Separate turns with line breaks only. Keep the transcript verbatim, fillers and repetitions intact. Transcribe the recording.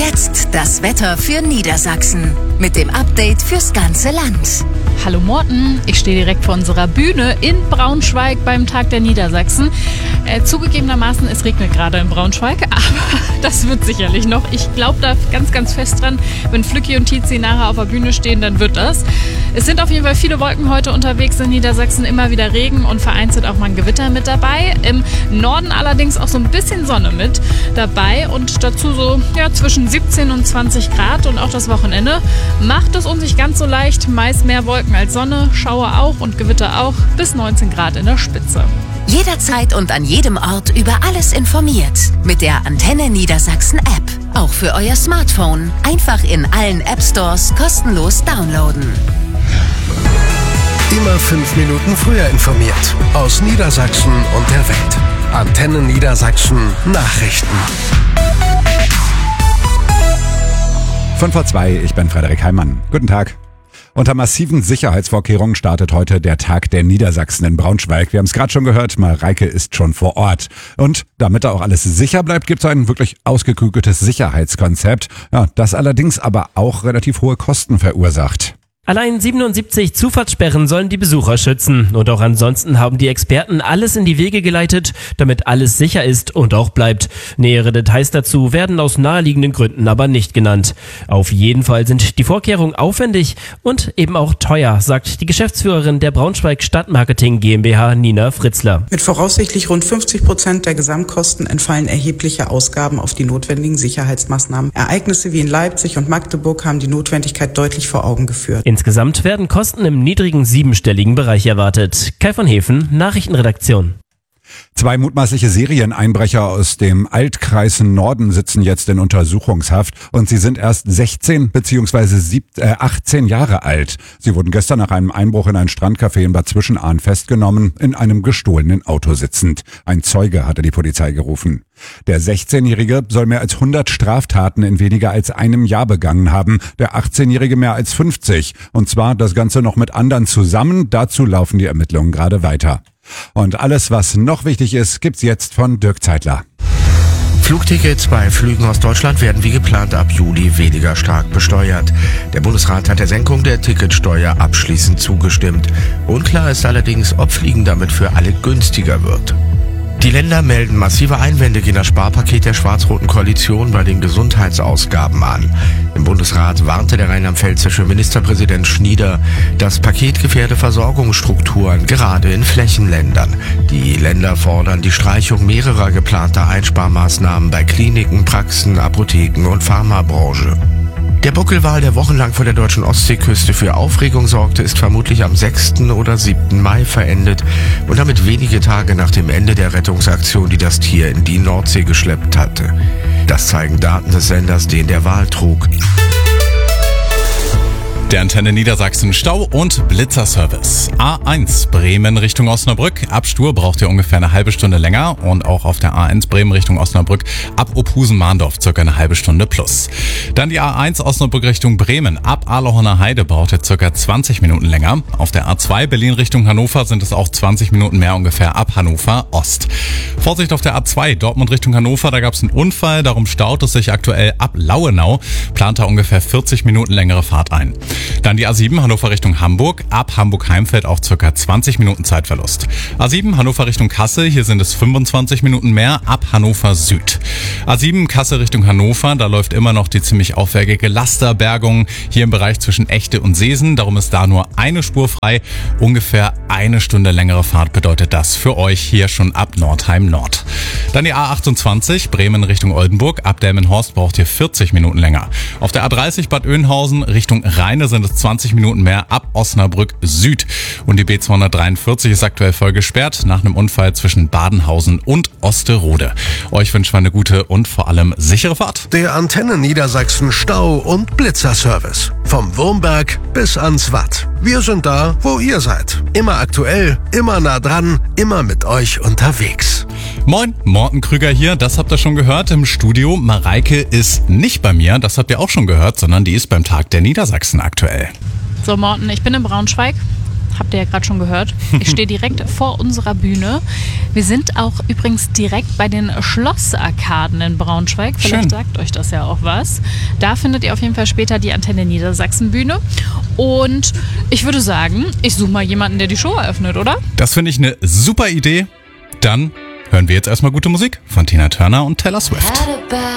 Jetzt das Wetter für Niedersachsen mit dem Update fürs ganze Land.
Hallo Morten, ich stehe direkt vor unserer Bühne in Braunschweig beim Tag der Niedersachsen. Äh, zugegebenermaßen, es regnet gerade in Braunschweig, aber das wird sicherlich noch. Ich glaube da ganz, ganz fest dran, wenn Flücki und Tizi nachher auf der Bühne stehen, dann wird das. Es sind auf jeden Fall viele Wolken heute unterwegs in Niedersachsen, immer wieder Regen und vereinzelt auch mal ein Gewitter mit dabei. Im Norden allerdings auch so ein bisschen Sonne mit dabei und dazu so ja, zwischen siebzehn und zwanzig Grad und auch das Wochenende macht es uns nicht ganz so leicht. Meist mehr Wolken als Sonne, Schauer auch und Gewitter auch, bis neunzehn Grad in der Spitze.
Jederzeit und an jedem Ort über alles informiert. Mit der Antenne Niedersachsen App. Auch für euer Smartphone. Einfach in allen App Stores kostenlos downloaden.
Immer fünf Minuten früher informiert. Aus Niedersachsen und der Welt. Antenne Niedersachsen Nachrichten.
fünf vor zwei, ich bin Frederik Heimann. Guten Tag. Unter massiven Sicherheitsvorkehrungen startet heute der Tag der Niedersachsen in Braunschweig. Wir haben es gerade schon gehört, Mareike ist schon vor Ort. Und damit da auch alles sicher bleibt, gibt es ein wirklich ausgeklügeltes Sicherheitskonzept, ja, das allerdings aber auch relativ hohe Kosten verursacht.
Allein siebenundsiebzig Zufahrtssperren sollen die Besucher schützen. Und auch ansonsten haben die Experten alles in die Wege geleitet, damit alles sicher ist und auch bleibt. Nähere Details dazu werden aus naheliegenden Gründen aber nicht genannt. Auf jeden Fall sind die Vorkehrungen aufwendig und eben auch teuer, sagt die Geschäftsführerin der Braunschweig Stadtmarketing GmbH, Nina Fritzler.
Mit voraussichtlich rund fünfzig Prozent der Gesamtkosten entfallen erhebliche Ausgaben auf die notwendigen Sicherheitsmaßnahmen. Ereignisse wie in Leipzig und Magdeburg haben die Notwendigkeit deutlich vor Augen geführt.
Insgesamt werden Kosten im niedrigen siebenstelligen Bereich erwartet. Kai von Hefen, Nachrichtenredaktion.
Zwei mutmaßliche Serieneinbrecher aus dem Altkreis Norden sitzen jetzt in Untersuchungshaft und sie sind erst sechzehn bzw. achtzehn Jahre alt. Sie wurden gestern nach einem Einbruch in ein Strandcafé in Bad Zwischenahn festgenommen, in einem gestohlenen Auto sitzend. Ein Zeuge hatte die Polizei gerufen. Der sechzehnjährige soll mehr als hundert Straftaten in weniger als einem Jahr begangen haben, der achtzehnjährige mehr als fünfzig. Und zwar das Ganze noch mit anderen zusammen. Dazu laufen die Ermittlungen gerade weiter. Und alles, was noch wichtig ist, gibt's jetzt von Dirk Zeitler.
Flugtickets bei Flügen aus Deutschland werden wie geplant ab Juli weniger stark besteuert. Der Bundesrat hat der Senkung der Ticketsteuer abschließend zugestimmt. Unklar ist allerdings, ob Fliegen damit für alle günstiger wird. Die Länder melden massive Einwände gegen das Sparpaket der schwarz-roten Koalition bei den Gesundheitsausgaben an. Im Bundesrat warnte der rheinland-pfälzische Ministerpräsident Schnieder, das Paket gefährde Versorgungsstrukturen, gerade in Flächenländern. Die Länder fordern die Streichung mehrerer geplanter Einsparmaßnahmen bei Kliniken, Praxen, Apotheken und Pharmabranche. Der Buckelwal, der wochenlang vor der deutschen Ostseeküste für Aufregung sorgte, ist vermutlich am sechsten oder siebten Mai verendet und damit wenige Tage nach dem Ende der Rettungsaktion, die das Tier in die Nordsee geschleppt hatte. Das zeigen Daten des Senders, den der Wal trug.
Der Antenne Niedersachsen Stau- und Blitzerservice. A eins Bremen Richtung Osnabrück. Ab Stur braucht ihr ungefähr eine halbe Stunde länger und auch auf der A eins Bremen Richtung Osnabrück ab Ophusen-Mahndorf circa eine halbe Stunde plus. Dann die A eins Osnabrück Richtung Bremen. Ab Ahlhorner Heide braucht ihr circa zwanzig Minuten länger. Auf der A zwei Berlin Richtung Hannover sind es auch zwanzig Minuten mehr ungefähr ab Hannover Ost. Vorsicht auf der A zwei Dortmund Richtung Hannover, da gab es einen Unfall, darum staut es sich aktuell ab Lauenau. Plant da ungefähr vierzig Minuten längere Fahrt ein. Dann die A sieben Hannover Richtung Hamburg. Ab Hamburg-Heimfeld auch circa zwanzig Minuten Zeitverlust. A sieben Hannover Richtung Kassel. Hier sind es fünfundzwanzig Minuten mehr ab Hannover Süd. A sieben Kassel Richtung Hannover. Da läuft immer noch die ziemlich aufwendige Lasterbergung hier im Bereich zwischen Echte und Seesen. Darum ist da nur eine Spur frei. Ungefähr eine Stunde längere Fahrt bedeutet das für euch hier schon ab Nordheim Nord. Dann die A achtundzwanzig Bremen Richtung Oldenburg. Ab Delmenhorst braucht ihr vierzig Minuten länger. Auf der A dreißig Bad Oeynhausen Richtung Rheine sind es zwanzig Minuten mehr ab Osnabrück Süd. Und die B zweihundertdreiundvierzig ist aktuell voll gesperrt nach einem Unfall zwischen Badenhausen und Osterode. Euch wünschen wir eine gute und vor allem sichere Fahrt.
Der Antenne Niedersachsen Stau- und Blitzerservice. Vom Wurmberg bis ans Watt. Wir sind da, wo ihr seid. Immer aktuell, immer nah dran, immer mit euch unterwegs.
Moin, Morten Krüger hier, das habt ihr schon gehört im Studio. Mareike ist nicht bei mir, das habt ihr auch schon gehört, sondern die ist beim Tag der Niedersachsen aktuell.
So Morten, ich bin in Braunschweig. habt ihr ja gerade schon gehört. Ich stehe direkt vor unserer Bühne. Wir sind auch übrigens direkt bei den Schlossarkaden in Braunschweig. Vielleicht
Schön.
sagt euch das ja auch was. Da findet ihr auf jeden Fall später die Antenne Niedersachsen Bühne. Und ich würde sagen, ich suche mal jemanden, der die Show eröffnet, oder?
Das finde ich eine super Idee. Dann hören wir jetzt erstmal gute Musik von Tina Turner und Taylor Swift.